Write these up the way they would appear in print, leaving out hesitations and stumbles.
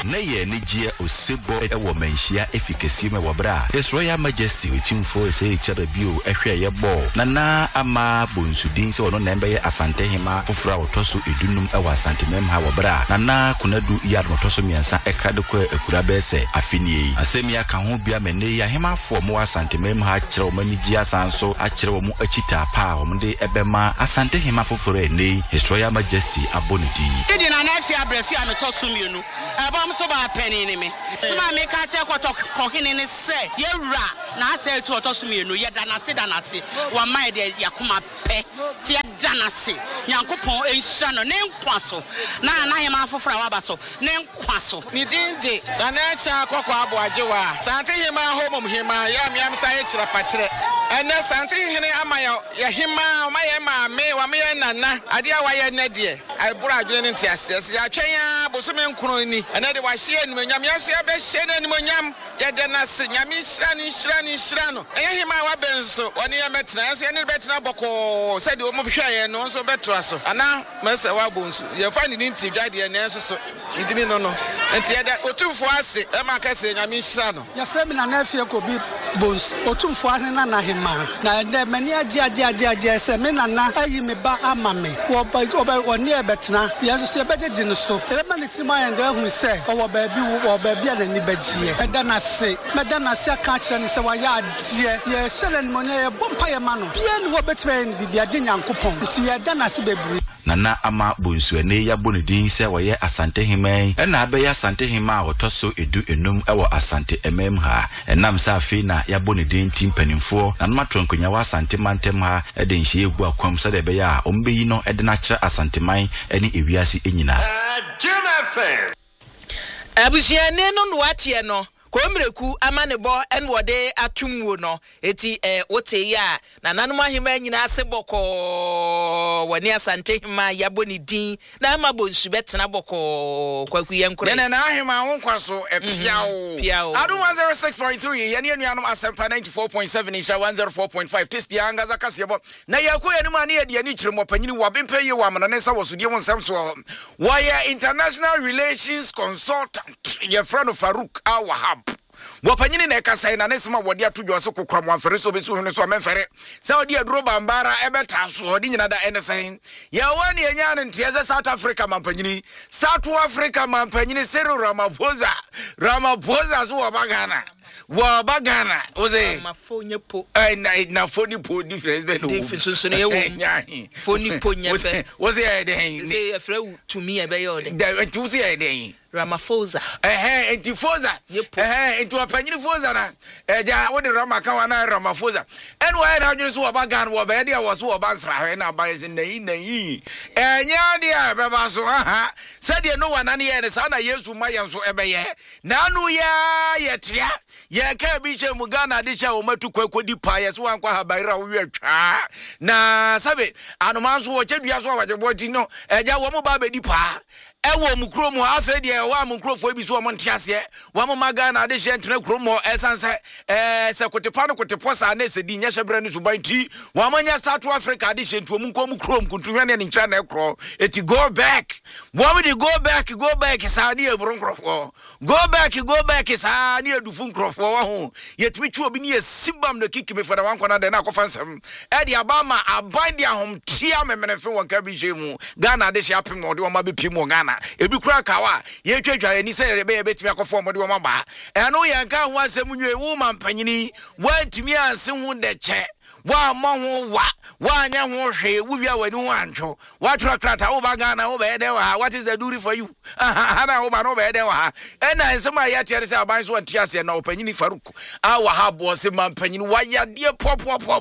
na ye ni gie osebo ewo manhia efikasi me wobra His Royal Majesty ochimfo se echara bio ehwe ye bo nana ama bonsudin se ono na mbe ye asante hima fofura otoso edunum ewo asante mem ha wobra nana kunadu yar motoso miensa ekrade ko ekura bese afinie asemia ka ho bia mene ya hima fo mo asante mem ha kire o manigi asanso akire mo achita pa o mde ebema asante hima foforo ene His Royal Majesty abonidi kidi na na afia brefi ano toso mienu ebom so ba peni ni me sima me ka che ko hini ni se yewra na ase to toso mienu ye danase wa mai de yakoma pe ti danase yankopon enhia no ne nkwaso na hima foforo wa baso ne nkwaso mi dinde na na cha kokko abo ajewa sante hima homom hima ya miam sa ye kira patre ene sante hene ama ya hima ma ye ma me wa me nana ade awa ye na de aibura adwene nti asese ya twen bosome nkuro ni ene de wa hye enumnyam ya so ya be hye na enumnyam ye de na se nyame hira no eye hima wa benso woni ye metena ya so ye ne betena boko se de o mo hwe ye no so betra so ana mase wa bonsu ye fa ni nti dwade ye na so idini no nti ye da otufo ase e ma ka se nyame hira no ya frame na na fie ko bi bonsu otufo ane na hima na de mani aje se me nana ayi me ba ama me wo ba woni e betena ya so se bejeje no so e ba ne ti ma ende hu se wo baabi a nani bagie eda na se meda na se aka kire ni se wa ya adie ye shele ni monye ye bompa ye ma no bia ni wo betime bibia de nyankopon nti ye da na se bebru nana ama bonsu ene ya bonidin se woye asante himan ena abe ya asante hima a otoso edu enum ewo asante emem ha enam sa afi na ya bonidin timpanimfo na matronkonya wa asante mantem ha ede nhie egu akwam se de be ya ombeyi no ede na kire asante man ene ewiase enyina abusiane no no atie no komreku amanebo enwode atumwo no eti wote ya na nanuma hima nyina aseboko wani asante hima yaboni din na amabonsu betena boko kwaku yenkure na hima wonkwaso epiao adu 106.3 yene anuanum asempa 94.7 insha 104.5 test yanga zakasebo na yakoye ni mane ye de ni kiremo panyini wabempe ye wamana ne sa wosudie wonsamso why international relations consultant your friend Farouk Awahab wapanyini na ekasai na nesema wodi atudwo se kokra mo afere so besu hunu so amefere se wodi aduro bambara ebeta so wodi nyina da enesan ya wani enya ne ntieze South Africa mampanyini South Africa mampanyini Cyril Ramaphosa so wabagana oze mafonye po na foni po difference be no difference so ye wo foni po nyefe oze ya den say afre to me e be yo de tu se ya den Ramaphosa entifosa enti wapanyini fosa na eja wodi Ramaka wana Ramaphosa enwa na adwene so wabagana wo be de wo so wabansra hwe na abaye nayi enya dia be ba so aha sade no wana ne ye ne sa na Yesu mayen so ebeye na anu ya yetia ye ka bi che mu Ghana de cha o matu kwakodi pa ye so ankwa habaira wo wetwa na sabe anomanso wo chedua so wajeboti no eja wo mo ba be di pa ewo mu kromo afa de wa mu krofo bi so mo ntiase wa mo Ghana de che ntena kromo esanse se kotepa no koteposa na se di nya hyebre no subanti wa mo nya South Africa de che ntuo mu nkom krom kuntuhwe ne ncha na ekro eti go back wa we go back sa de ebro krofo go back sa ne edufu krofo wa ho yetimi twa obi ne sibam no kiki me fada wankona de na akofansem e de abama aban de ahom tia memenefe won ka bi jemu Ghana de che apem no de wo ma be pim Ghana ebi kura kawa ye twetwa ani se rebe ye betimi akofo mo de wo ma ba eno ye nka ho asem nwe wo mampanyini wantimi anse hu de che wa mo ho wa anya ho hwe wo wi awani ho ancho wa tura krata wo ba Ghana wo be de wa what is the duty for you ana wo ba no be de wa ena nsema ya tiare se aban so antiase na opanyini Farouk Awahab wo se mampanyini wa ya de pop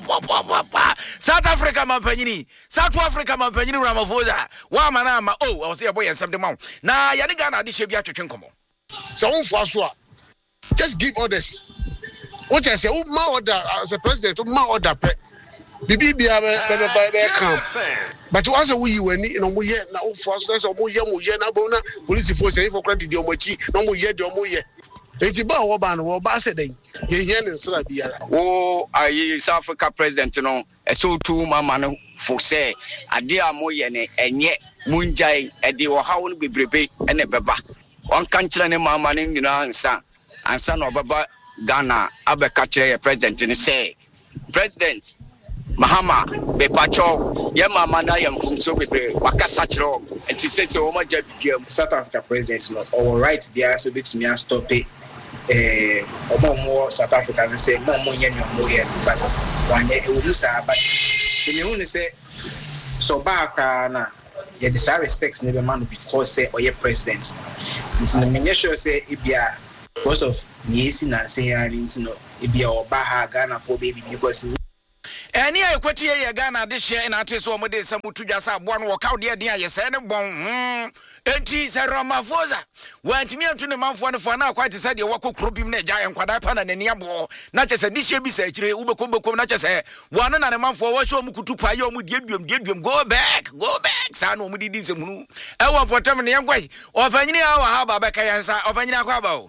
South Africa mampanyini Ramaphosa wa mana ma wo se boy ensem de ma na ya de Ghana de hye bi atwetwe nkomo so wonfo aso a just give orders. What I say, my order as a president, my order, Bibi be come. But once we were no more yet now for us, or more bona police force for credit the omochi, no more yet, It's about Oban or Basset, Yen and Sarabia. Oh, I South Africa president, so too, my man for say, a dear moyenne, and yet Munjay, a dear how will be brebe and a baba. on kankyere ne mama ne nyina ansa no baba Ghana abeka kire president ni say president Mahama be pacho ye mama na yam fum so bebre wakasa kire o enti say o ma ja bibiam South Africa president no or right there so betimi a stop it omo South Africa they say mo nyanyom here but one e umusa but me hu say so back na ye desire respects never man because say oye president nti me nye sure say ibia because of niesi na say nti no ibia oba ha Ghana for baby because Any equity ye Ghana this year in artist or mode some to just have one walk out there near your son bon. Enti se Ramaphosa. Want me to the man for now quite said you walk crubim ne giant quadapa and near bo. Not just a dish be say Ubekumbo not just say one and a man for what show Mukutu Payo Mudium go back son mudi dismu. I want for term young way or Panya how about Bacaya or Panya Quabo.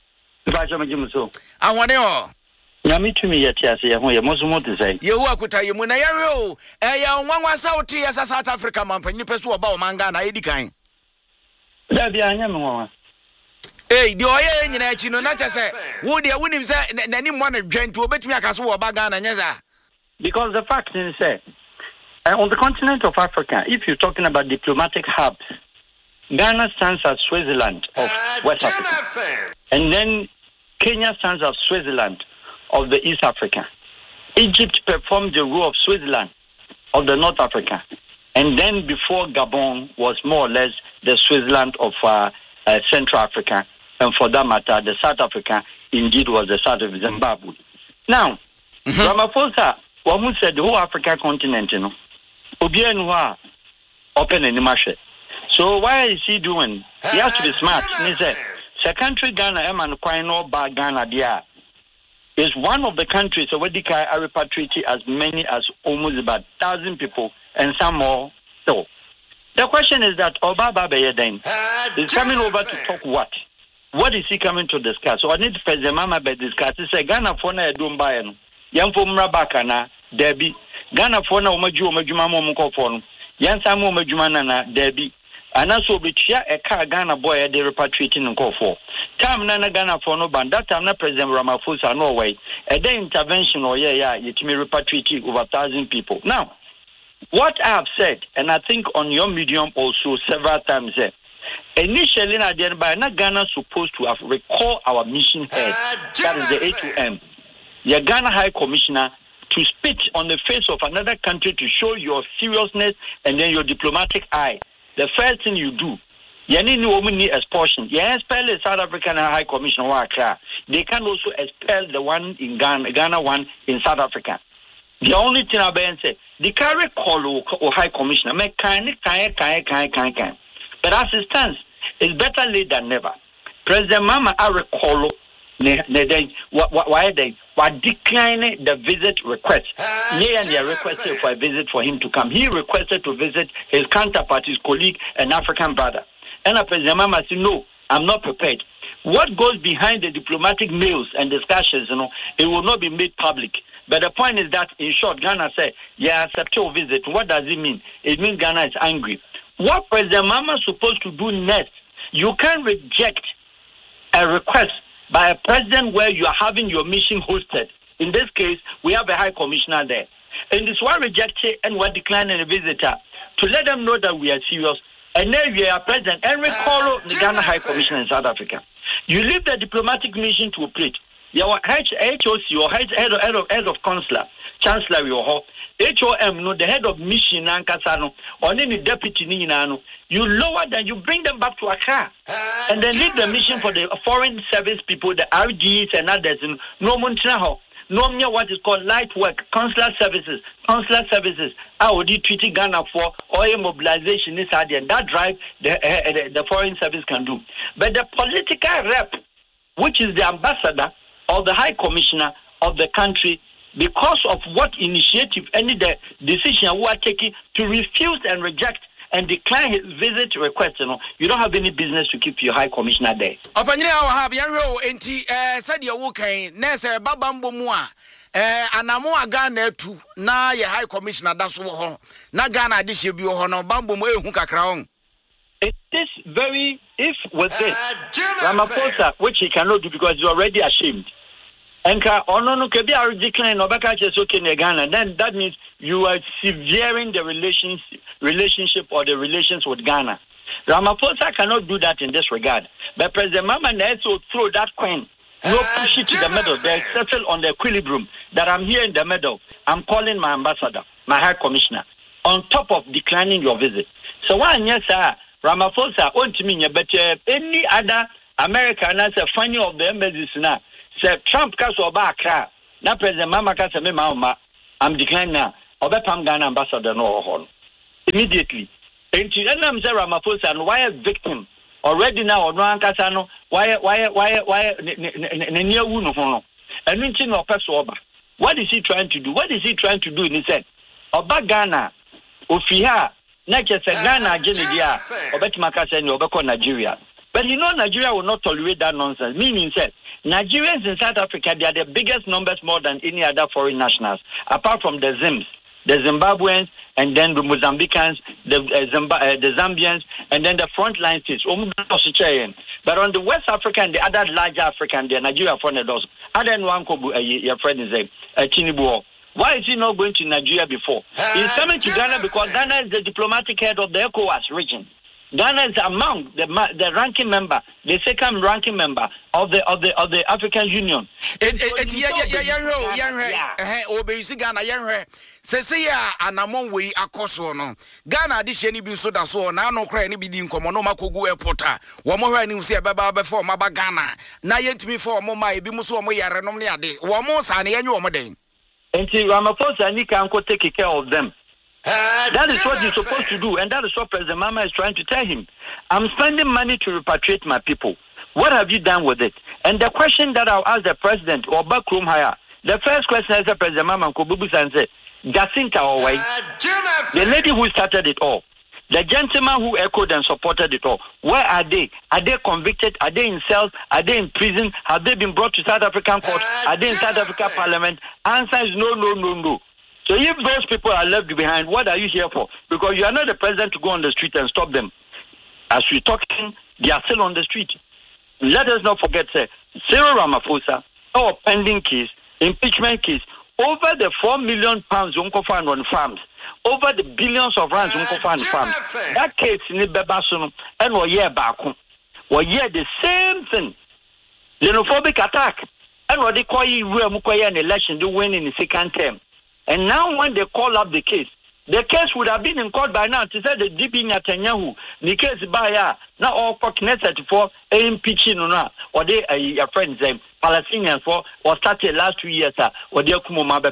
I want you. Yami to me yet, yes, I most more to say. You work with you, Munayaro, one was out here as a South Africa man, and you pursue about Mangana, Edikine. There be a young Hey, the oil in Chino, not just say, would you win him say, anyone join to bet me a castle or Bagana, Yaza? Because the fact is, on the continent of Africa, if you're talking about diplomatic hubs, Ghana stands as Switzerland of West Africa. And then Kenya stands as Switzerland of the East Africa. Egypt performed the role of Switzerland of the North Africa. And then before Gabon was more or less the Switzerland of Central Africa. And for that matter, the South Africa indeed was the South of Zimbabwe. Now, Ramaphosa, what said the whole African continent, you know, open any market. So why is he doing? He has to be smart. He said, the country Ghana, Eman Kwino Ba Ghana, dia. Is one of the countries already repatriated as many as almost about 1,000 people and some more. So the question is that Obaba Beyeden is coming over to talk what? What is he coming to discuss? So I need President Mama be discuss. He said Ghana for na edumbayano. Yamfo mrabaka na Debbie. Ghana for na omajuma mumuko Yan samu omajuma na Debbie. And also be chia a car Ghana boy they repatriating and call for. Time nana Ghana for no band. That time na President Ramaphosa no way. A day intervention or yet me repatriating over 1,000 people. Now, what I have said, and I think on your medium also several times initially na the by na Ghana supposed to have recalled our mission head. That is the A2M. The Ghana High Commissioner to spit on the face of another country to show your seriousness and then your diplomatic eye. The first thing you do, you need expulsion. You expel the South African High Commissioner. They can also expel the one in Ghana one in South Africa. The only thing I've been say, the carry call or High Commissioner, make kind. But as it stands, it's better late than never. President Mama, I recall. Why they declining the visit request? Yeah, and they requested for a visit for him to come. He requested to visit his counterpart, his colleague, an African brother. And President Mama said, no, I'm not prepared. What goes behind the diplomatic mails and discussions, it will not be made public. But the point is that, in short, Ghana said, yeah, accept your visit. What does it mean? It means Ghana is angry. What President Mama is supposed to do next, you can't reject a request by a president where you are having your mission hosted. In this case, we have a high commissioner there. And this one rejected and we're declining a visitor to let them know that we are serious. And then we are President Henry Koro, the Ghana High Commissioner in South Africa. You leave the diplomatic mission to operate. Your HOC or head of consular, chancellor, your HOM, no, the head of mission, Nankasano, or any deputy Ninano, you lower them, you bring them back to Accra, and then leave the mission for the foreign service people, the RDs and others, no Montreal, no mere what is called light work, consular services. I would treat Ghana for oil mobilization is hard, and that drive the foreign service can do. But the political rep, which is the ambassador or the high commissioner of the country, because of what initiative any the decision we are taking to refuse and reject and decline his visit request, you don't have any business to keep your high commissioner there. Said your working Nessa Babambo Mua. Anamo Ghana too, na ye high commissioner that's what na Ghana this year be honor Bambo Huka Crown. It is very if with this, Ramaphosa, which he cannot do because he's already ashamed, and no could be a decline or back in Ghana, then that means you are severing the relationship or the relations with Ghana. Ramaphosa cannot do that in this regard. But President Mama also throw that coin, push it to the middle. They settle on the equilibrium that I'm here in the middle. I'm calling my ambassador, my high commissioner, on top of declining your visit. So one yes, sir, Ramaphosa won't mean but any other American as a funny of the embassies now. Say Trump cast or back now President Mama cast me mama. I'm declining now. Obepam Ghana ambassador no horn. Immediately. And to them say Ramaphosa and why a victim already now or no ankasano why near uno and mention of Passover. What is he trying to do? What is he trying to do in his head? Oba Ghana Ofia not just a Ghana Genedia or Betmakasa and Obeko Nigeria. But you know Nigeria will not tolerate that nonsense. Meaning said Nigerians in South Africa, they are the biggest numbers more than any other foreign nationals, apart from the Zims, the Zimbabweans, and then the Mozambicans, the Zambians, and then the frontline states. But on the West Africa and the other larger African, the Nigeria foreign those. And then one your friend is Tinubu. Why is he not going to Nigeria before? He's coming to Ghana because Ghana is the diplomatic head of the ECOWAS region. Ghana is among the ranking member, the second ranking member of the African Union. Anamon we akoso no Ghana di sheni bi so da so na no kra ni bi di nkomo no makogu airporta wo mo hwa ni se beba before maba Ghana na yentimi for mo ma ebi muso mo yare nom ne ade wo mo sa ne yenye wo mo den enti Ramaphosa ni can take care of them. That is what he's supposed to do, and that is what President Mama is trying to tell him. I'm spending money to repatriate my people. What have you done with it? And the question that I'll ask the president or Backroom Hire, the first question is the President Mama Kobubu say, Jacinta Owai, the lady who started it all, the gentleman who echoed and supported it all, where are they? Are they convicted? Are they in cells? Are they in prison? Have they been brought to South African court? Are they in South Africa Parliament? Answer is no. So if those people are left behind, what are you here for? Because you are not the president to go on the street and stop them. As we're talking, they are still on the street. Let us not forget, Cyril Ramaphosa, our pending case, impeachment case, over the 4 million pounds on farms, over the billions of rands on farms. That case in the Bebasun and we hear back. We hear the same thing. Xenophobic attack. And what they call you an election, they win in the second term. And now when they call up the case would have been in court by now to say the DP Netanyahu, the case by now all for Knesset for impeaching or they your friends Palestinians for or started last 2 years or they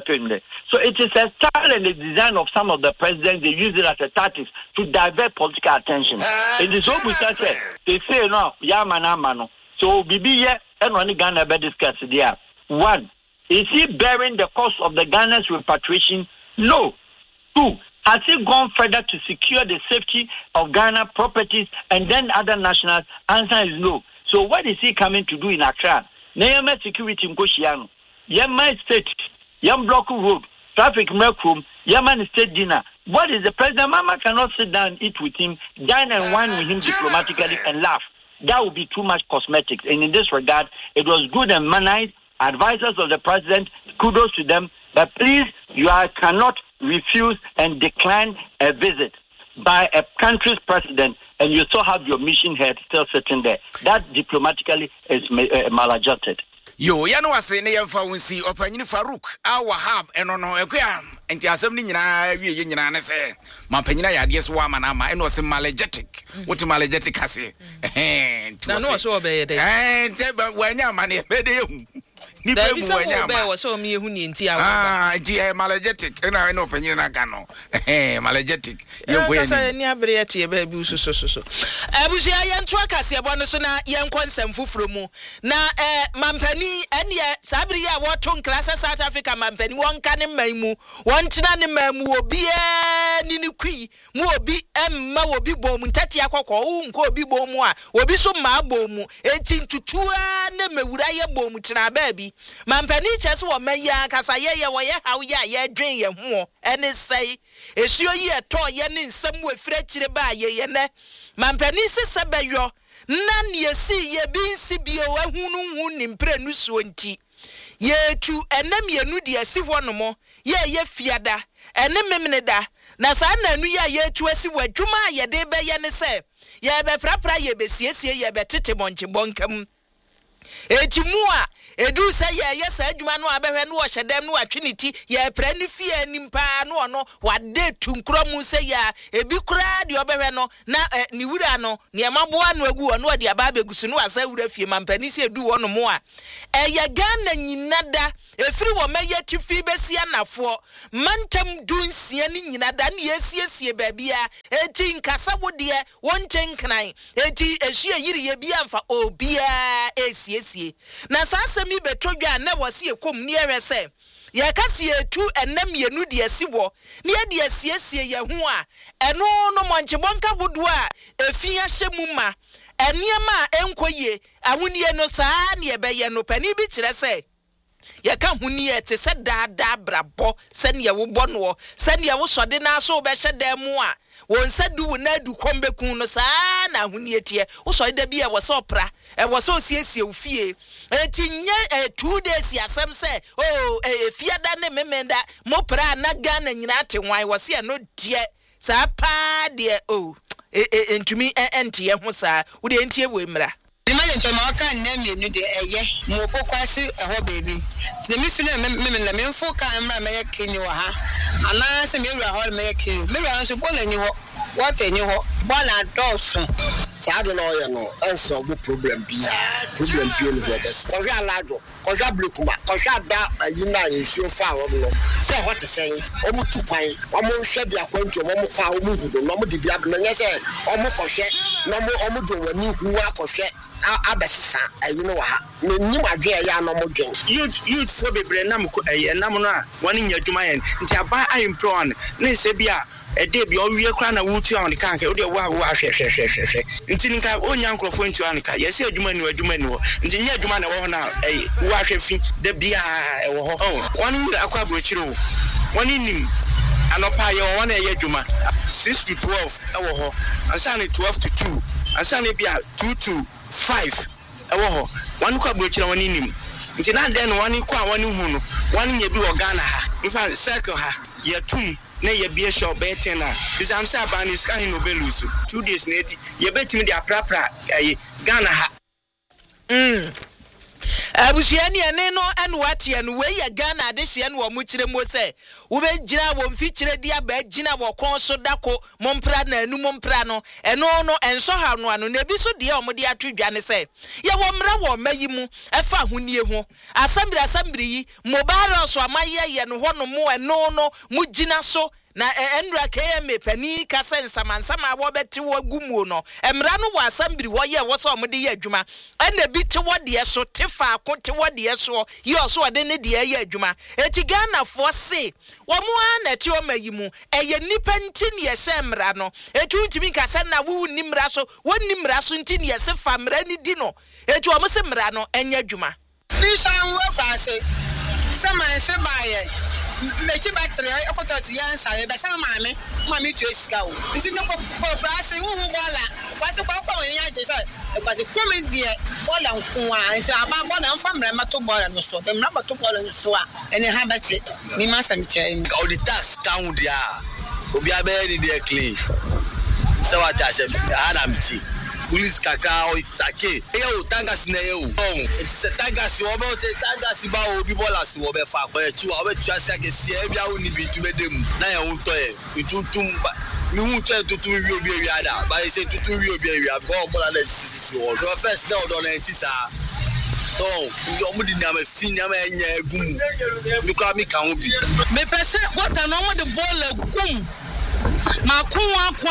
so it is a style and the design of some of the presidents. They use it as a tactic to divert political attention. It is what we said. They say no, Yamana. So Bibi and when Ghana be discussed there. One, is he bearing the cost of the Ghana's repatriation? No. Two, has he gone further to secure the safety of Ghana properties and then other nationals? Answer is no. So what is he coming to do in Accra? Neyama security in Koshiano. Yama state, Yam block road, traffic milk room, Yaman state dinner. What is the president? Mama cannot sit down and eat with him, dine and wine with him diplomatically and laugh. That would be too much cosmetics. And in this regard, it was good and mannered. Advisors of the president, kudos to them, but please, cannot refuse and decline a visit by a country's president, and you still have your mission head still sitting there. That diplomatically is maladjusted. Yo, ya no ase ne yemfa wonsi opanyini Farouk Awahab eno no ekua enti asem ni nyina wie ye nyina ne se mampanyina ya ade so ama na ama eno se maladjetic wuti maladjetic ase na no so obeye dey enti ba wanya ama ne be dey ni pe mu wanya ama wo so mi ehu ni enti awo maladjetic eno eno opanyini na ka no maladjetic ye bo ye ni ni abere ye tie ba bi so abusia ye nto akase ebo no so na ye nkonsem fufuro mu na mampani ene sabiri ya woton klasa South Africa mampani wonka ne manmu wonkyena ne manmu obi ni kwi mu obi emma obi bom ntati akokọ unko obi bom a obi so ma bom enti ntutua ne mewura ye bom kyena ba bi mampani kyese wo maya kasa ye wo ye haw ye dwen ye ho ene sei esuo yi eto ye ne nsam wo fira kyire ba ye ne mampani sese bayo na ne si ye binsi bio ahunu ni mprenu so nti ye tu enam ye nu de asi ho no mo ye fiada ene memne da na sa na nu ye tu asi wadwuma ye de be ye ne se ye be prapra ye be siesie ye be tete monche bonkam etimua edu say ye sa adwuma no abehwe no hyedem no atweniti ye pra ni fie nimpa no ono wade tunkromu say ya ebi kura de obehwe no na ni wura no ne maboa no agu ono de aba begusu no asa wura fie mampani se edu wono mo a eye Ghana nyinada efiri wo meye tifi besia nafo mantam dunsia ni nyinada na yesiesie babia eti nkasa wode wonchen kran eti ehie yiri ye bia mfa obia esiesie na sasa mi betodwa na wose ekom ni ewese ye kasi etu enam yenu de asiwo ne ye de asiesie ye ho a eno no monchebonka bodo a efia hyemu ma eniema enkoye ahunye no saa ne ebeye no pani bi kire se ye ka huni te se dada brabo se ne wo bɔ no se ne wo sode na so be hyeda mu a won se du na du kombekun no saa na huni tie wo so da bi e wo so opra e wo so siesie ofie etinye 2 days asem se fiada ne memenda mo pra na Ghana nyina ate hwan wo se no die saa pa de entumi entie ho saa wo de entie wo emra Imagine to my can name you the mo pokwasi eho baby. The me feel me mfo camera me kinyo ha. Ana se me wura ho me kinyo. Me wura so ball ani ho. What any ho. Ball adoso. Sad no ya no. Answer the problem bia. Problem bia no this. Ko ya lado. Ko ya blukuma. Ko ya da yina nsuo fa wo no. Say what to say. O mu tukwan. O mu hwe dia kwantu o mu kwa o mu hudo. No mu di bia no nya say o mu ko hwe. No mu o mu do wani huwa ko hwe. Abesisa you know ha ni madwe ya no modwen youth for bebre nam no a woni nya adwuma yen nti aba impro an ne se bia ede bia owie kra na wutu an kan ka ode wa hwehwehwehwe nti nka onya nkrofo ntu an ka yesi adwuma ni wo nti nya adwuma na wo ho na wa hwefi de bia wo ho woni wura akwa brochiro woni nim anopa ye wona ye adwuma 6 to 12 wo ho ansa ne 12 to 2 ansa ne bia 2 to 5 ewo ho wanu kwa brochira wani nim nti na den wani kwa wani hu no wani nya bi wo Ghana ha infa circle ha ye tum na ye bia shop beten na bizam say abani ska hin no belusu 2 days na ye betimi dia prapra Ghana ha abusiani ene no enwate enu we ya Ghana adehye enu wo mukire mo se wo be gira wo mfikire dia ba gina wo kon so dako mompra na enu mompra no eno no enso ha no ano na bi so de o mo de atwedwa ne se ye wo mra wo mayi mu efa hunie ho asambiri yi mobile so amaye ye no ho no mo eno no mu gina so na enra KM pani kasensa mansama wo beti wo gumu no emra no wa asambiri wo ye wo so mo de ye adwuma ena bi te wo de so tefa ko te wo de so ye so de ne de ye adwuma eti Ghana fo se wo mo ana te o mayimu eye nipa ntini ye se emra no etu ntimi kasa na wo nimra so wo nimra so ntini ye se fa mra ni di no etu o mo se mra no enya adwuma Nishan wo kwase sama se baye mechi battery ekototi yansa e be sama mami tu esika o nti no ko frase wo bola kwase kwa nya je so e kwase comedy bola nko a nti aba bola mfa mra mato bola no so dem na mato bola no so a ene ha beti mi ma sam chen all the task down there obi abere dey clean so what I said anamti police kaka o take yo tangas na yo it's tangas wo be tangas ba obi bola so wo be fa ko e chi wo be tua sa ke si e bia woni bi tumedem na ye hu to e tutum mi hu to tutum wi obi wi ada ba say tutum wi obi wi go bola na sisi wo do first now do na ntisa so yo mu di na ma fi na ma nya egum mi kwa mi kan obi me pese what na mo de bola gum ma kwa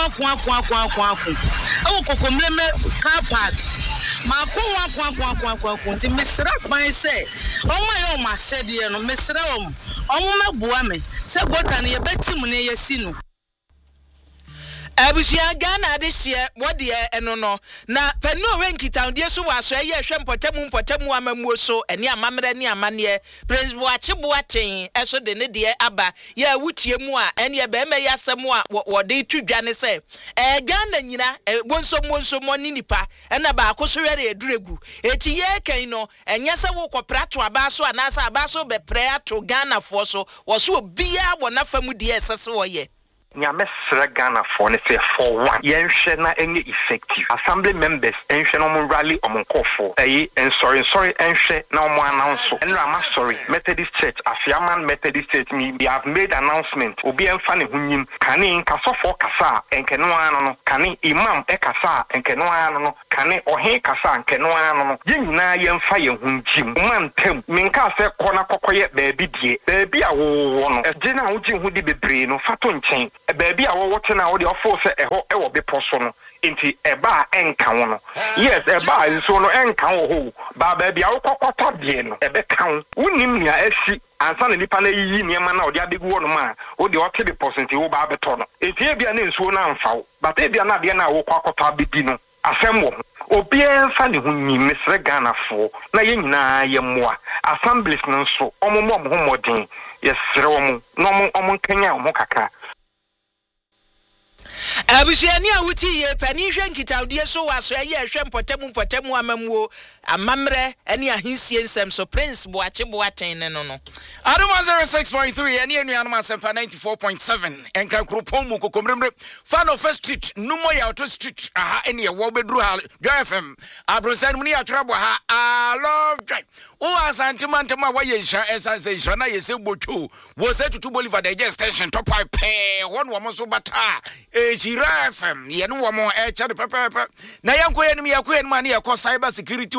o kokomleme car park ma kwa ti misra kwan se o ma yo ma se de no misra o mo mabua me se gota ne ye betim ne ye si no Abusia Ghana this year, what the eno no. Na penu renki town dear so was a year shempotemu amamu so and ya mamma ni amanie. Prince Boachibuatin, eso de ne dear Abba, ya wuchie mua, and ya beme ya samua, what they two Jane say. Ghana nina, one so money nipa, and about Kosuri Dregu. Eti ye kaino, and yasa woko prato abaso and asa abaso be prayer to Ghana for so was so bia wana famu dear sasoye. Nyame sra Ghana for ne say for one yenhwe na enye effective assembly members enhwe no mo rally omonkofo and sorry enhwe na mo announce enrama sorry Methodist Church Afiaman Methodist Church we have made announcement obi emfa ne hunyim kane nkasofo kasa enkeno ano no kane imam kasa enkeno ano no kane ohe kasa enkeno ano no yinina yemfa ye hunjim man tem minka se kona kokoye baabi die baabi a wo no ejina uji hudi bebre no fato nchen baby a what na the force e wo be poso no inti eba enka wo no yes eba so no enka wo ba baby a wo kokota die no ebe kan unim nia afi ansa na nipa na yi niema na odi abegu wo no ma wo de ote be percent wo ba beto no enti e bia na nsuo na amfa wo but e bia na de na wo kokota abedi no asem wo obi enfa ne ho nyi mesre Ghana fo na ye nyina ye moa assemblies no so omomo ho modin yesre wo mo no omo kanya wo kakra Abusiani awuti ye pani hwe nkitaudie so waso ye hwe mpotemu amamuo amamre ene ahinsie nsem so Prince Boachibuatin ne no Adoma 06.3 ene anuanum asempa 94.7 enka kropomu kokomremre fan of street numo ya auto street aha ene wo bedru ha FM abrosan mu ni atwerabo ha I love drive o asantema wa ye hwa esanse hwa na ye se bocho wo se tutu Bolivar the extension top pay won wo mo so bata Ejira FM yenu wo mo chade pepepe na yanko yenu yakoye ma na yakọ cyber security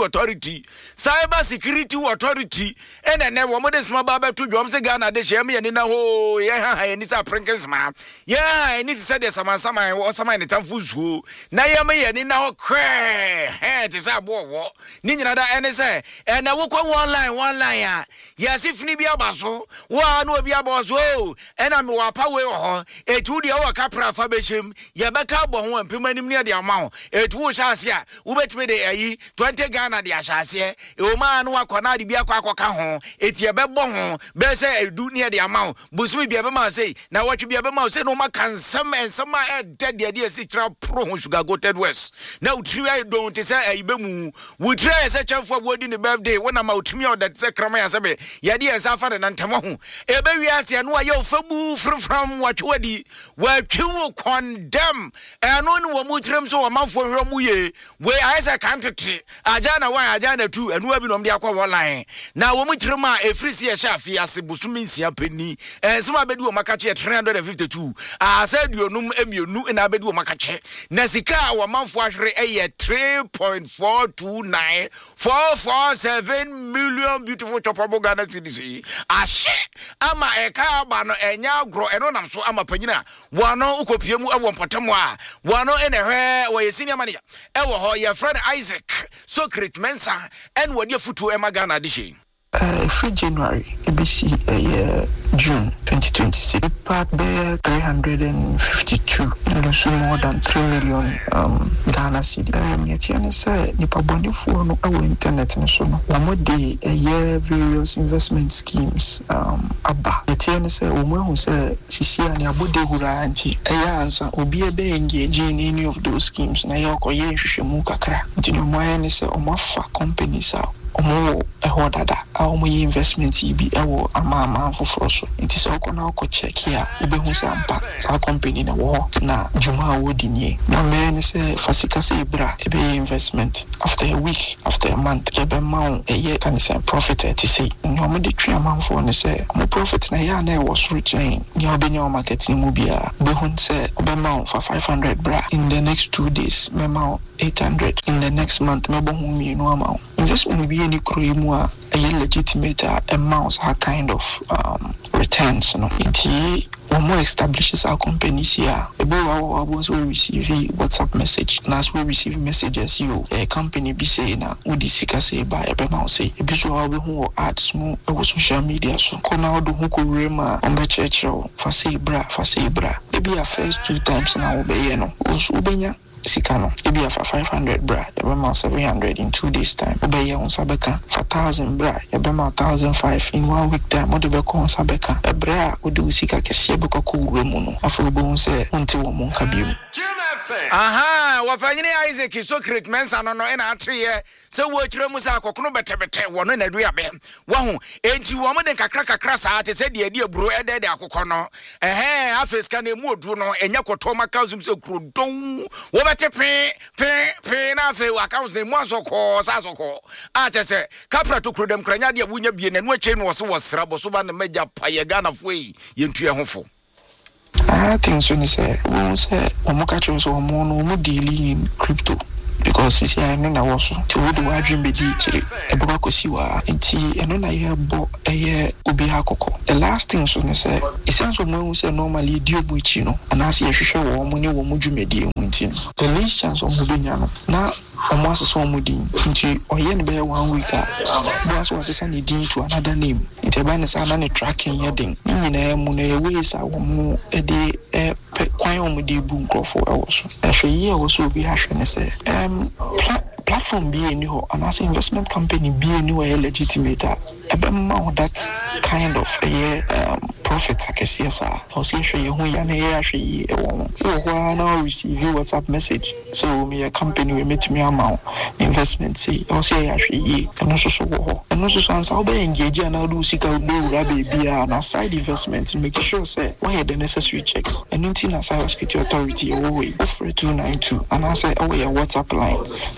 authority ene wo mo de sma baba to dwom se Ghana de hye me na ho ye ha ni sa prinkins ma ye ni se de saman wo saman ne tamfu zuo na ye me ye ni na ho kre ti sa bo wo ni nyina da ene se na wo kwa online ya ya sifni bia baso wo anu obi abaso ena me wa pawe ho etu de wo kapra fa bechem ye beka bo ho ampemanim ne de ama ho etu wo hyase a wo betime de ayi 20 Ghana de ahyase e o ma anu akona de bia akoka ho eti ye bebo ho be se edu ne de ama ho busumi bia be ma sei na watwe bia be ma sei no ma kansam ensama e de de si tra pro ho sugar goated west na utri I don't say ayi be mu wo try say chefo wodi ne birthday wona ma utumi o that say krama ya sebe ye de ensa fa de ntamo ho e be wiase no aye ofabu from watwe wadi watwe condemn eno ni wo mutrem so wo manfo hwe mu ye we ayesa kantete ajana 1 ajana 2 eno abi no mde akwa online na wo mutrem a efrisi ye sha afia se busumi nsia pani sima bedi wo makache 352 asaduonum emionu na bedi wo makache na sika wo manfo ahwere eye 3.429 million beautiful chopable Ghana cedis ashe ama eka ba no enya agro eno nam so ama panyina wano ukopie mu ewo mpotamo a wano ene hwe wo ye senior manager ewo ho ye friend Isaac Socrates Mensa en wodi futu ema Ghana dishi free January ABC June 2026 part bear 352 lose more than 3 million Ghana cedi yetiane say nipa bonifo no awo internet no so no wamode various investment schemes aba yetiane say omo say sisi ani abode hura anti ansa obi ebe engage in any of those schemes na yokoye hwehwemu kakra ntino mo ayane say omafa companies out omo ehodada omo investment ibi ewo ama foforo so it is okona oko check here obehu say ampa sa company na wo na juma wodi nie na men say fasika say bra ebe investment after a week after a month ebe maun eye kan say profit at say no mo de twa manfo ne say mo profit na ya na e was return ni obenya marketing mu bia obehu say obe maun for 500 bra in the next 2 days me maun 800 in the next month me bo hu mi no amount investment be any kroimu a legitimate amounts are kind of returns no it when more establishes our companies here about we receive WhatsApp message and as we receive messages you a company be saying na udi sika say by ebe ma say ebi so we hu ads mu e social media so ko na do hu ko rema on be church fa say bra Ebi a first 2 times na obeye no. Ubenya Sikano, ebi afa 500 bra, yabema 700 in 2 days time. Obeye on sabeka for 1,000 bra, yabema 1,005 in 1 week time. Odebeko on sabeka. Bra odi usika kesi ebeko ku uremu no. Afa obo on se unti wo monka biom. Aha, wafanyine Isaac so create mensa no ena atriye se wo kire mu sa akokono betebete wono na dua be wo ho enti wo mo de kakra saa te se de aburo edede akokɔ no afeska na mu odu no enya koto maka zum se kuro don wo bete pe na fe account na mu asokɔ sa asokɔ a te se kapra to kuro dem kranya de wunya bie na no ache no wo se wo sra bo so ba na magya paye Ghana fo yi yentu ehofo. I think so. Say, we say, Omokacho so omo dealing in crypto because see, I know na was to do a dream be chiri. Eboka kosiwa enti eno na ye bo obi akoko. The last thing so say, essential mo say normally dio buichi no, and as ye hwehwe wo mo ne wo mo dwumedi enti no. The least chance omo benya no na omo asese omo din nti oye ne be 1 week a boas was asese din to another name. Enti ba ne sa na ne tracking yedin. Nyina mu na ye ways a wo mo de kwan omo de bu nkrofo ewo so. Ehwe ye wo so obi ahwe ne say platform be any ho and as investment company be any way legitimate about that kind of profits I can see I'll see you who ya na actually now receive WhatsApp message so me a company we meet me amount investment say I'll say actually and also so answer how be engage and how do seek out do baby and side investments make sure say why the necessary checks and nothing as cyber security authority away offer 292 and I say away a WhatsApp line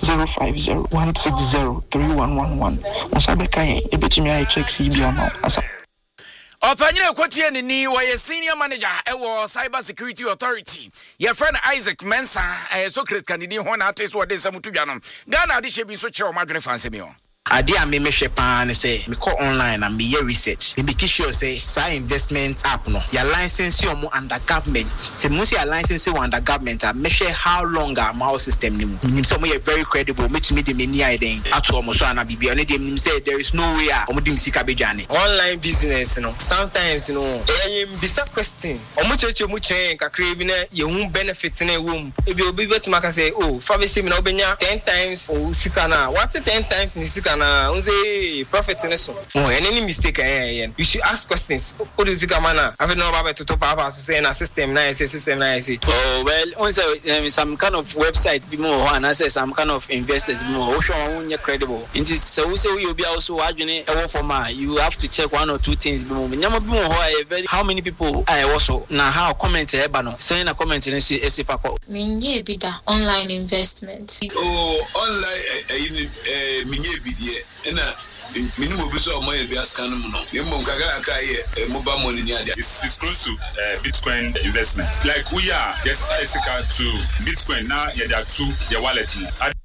050-160-3111 Osabeka ebetimi I check CB amount Opanyine Kotie ni wa senior manager ewo cyber security authority your friend Isaac Mensa so create candidate ho na ateso wode samutudwa no Ghana ade shebi so kire o madwene fanse mi o ade a me hwe pa ne say me call online and me research me be sure say investment app no your license you under government say mo say your license you under government a me hwe how long am our system ni mu so mo very credible me to me the many iden ato mo so na bibia ne dem say there is no way a mo dim sika bejane online business no sometimes bisa questions o mo cheche mu chen kakra bi na ye hu benefit na ewom e bi obi betima ka say oh fa be sim na obenya 10 times o sika na what 10 times ni sika na unze profit in so any mistake you should ask questions what is the manner have no about to papa say na system na say oh well unze some kind of website be more and say some kind of investors be more sure credible it is so you be also adwene e for ma you have to check 1 or 2 things be more nyama be more how many people also na how comment e ba no say na comment ni si fa ko minye bi da online investment online minye bi ena minimum be so money be askan mu no yemom kakra ye mobile money ni ade it's close to Bitcoin investment like we are yes to Bitcoin now yeah there are 2 your wallet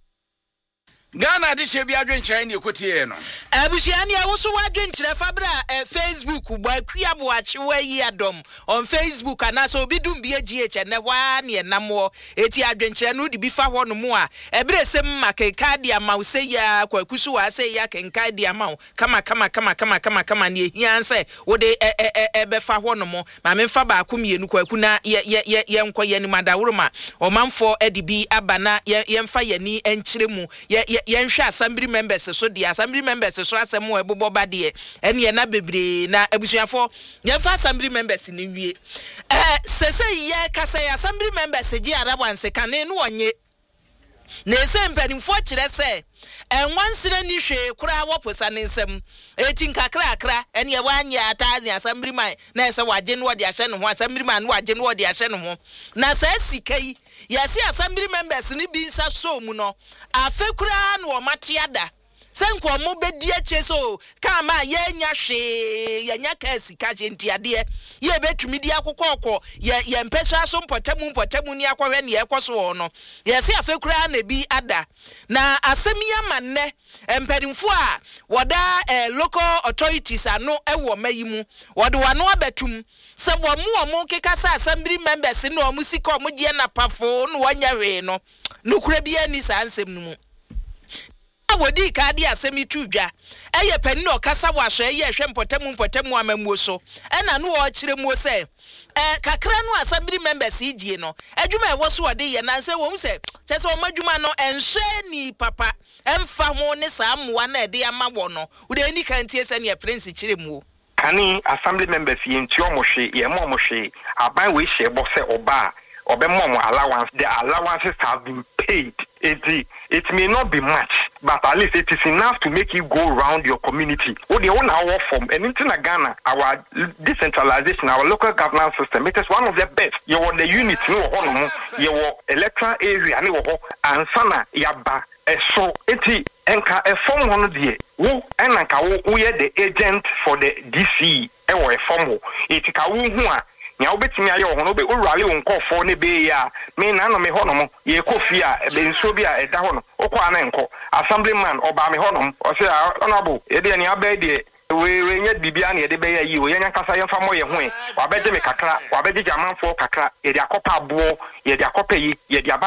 Ghana de shebi adwenkyerɛ ne ekotie no abusia ne awoso wadwenkyerɛ fabra Facebook boy kuabo achewa yi adom on Facebook anaso obi dum bi GH ne hwa ne namwo eti adwenkyerɛ no de bi fa hɔ no mu a ebere sem makeka dia mawse ya kwakusu wa se ya kenka dia maw kama ne hia nse wo de ebe fa hɔ no mu ma me fa ba akomienu kwaku na ye nkɔ ye ni madawuruma omanfo edibi abana ye mfa yani enkyere mu yenhwe assembly members so the assembly members so asem wo ebobo ba de ene na bebre na abusuafo yenfa assembly members ni wie sese ye kasa assembly members gi arabanse kane no onye na ese mpanimfo kire se enwansire ni hwe kura woposa ne nsem eti nkakra ene ye wanya atazi assembly man na ese waje no de ahye no ho assembly man no waje no de ahye no ho na sa sikai yesi assembly members ni bi nsa so mu no afekura na o matiada senko mo bedi ache so kama yenya hwe yenya ka sika ntiade ye betumi di akokɔ ye mpeso aso mpɔtamu ni akɔhwe ne ekoso no yesi afekura na bi ada na asemiya manne emperimfo a woda local authorities ano ewo mayimu wode wano abetum se bomo keka sa assembly members no omu sika omu die na pafo no wanya hwe no nukura bia ni sa ansem no mu wodi ka de asemi tudwa eye pani no kasa wahwe eye hwe mpotemu amamuo so na no o kire mu se kakra no assembly members idie no adwuma e wo so ode ye nanse wo se tese o madwuma no enhwe ni papa emfa ho ne saa moa na ede ama wo no ude ni kan tie se ne prince kire mu kani assembly members yenti omohwe ye mo omohwe aban we hye bo se oba obemom allowance the allowances have been paid. It may not be much, but at least it is enough to make you go around your community. What the own our form and in Ghana, our decentralization, our local governance system, it is one of the best. You want the unit, your electoral area, and sana yaba. So it enka a form one day. Who enanka we are the agent for the DC. A form it ka nya obetimi aye ho no be urale wonkofo ne be ya me na no me ho no mo ye kofi a be nso bi a eda ho no okwa na enko assemblyman oba me ho no o se honorable ye de ni aba de we nya bibia na ye de be ya yi o ye nya kasa ye fa mo ye ho wa beje me kakra wa beje amanfo kakra ye de akopa abo ye de akopa yi ye de aba